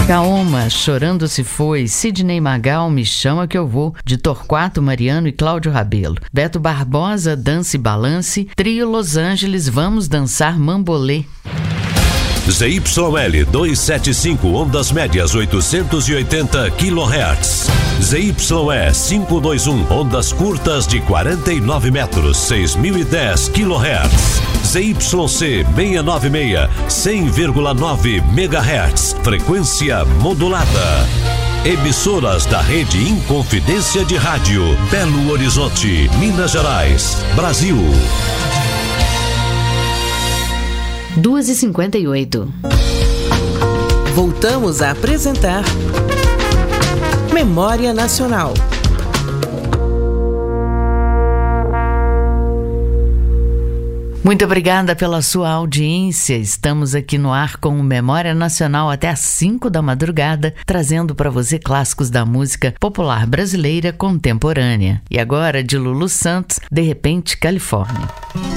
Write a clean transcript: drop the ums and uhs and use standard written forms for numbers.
Kaoma, Chorando Se Foi, Sidney Magal, Me Chama Que Eu Vou, de Torquato Mariano e Cláudio Rabelo. Beto Barbosa, Dance e Balance, Trio Los Angeles, Vamos Dançar Mambolê. ZYL 275, ondas médias 880 kHz. ZYE 521, ondas curtas de 49 metros, 6010 kHz. ZYC 696, 100,9 MHz, frequência modulada. Emissoras da Rede Inconfidência de Rádio, Belo Horizonte, Minas Gerais, Brasil. 2h58. Voltamos a apresentar Memória Nacional. Muito obrigada pela sua audiência. Estamos aqui no ar com o Memória Nacional até às 5 da madrugada, trazendo para você clássicos da música popular brasileira contemporânea. E agora, de Lulu Santos, De Repente, Califórnia.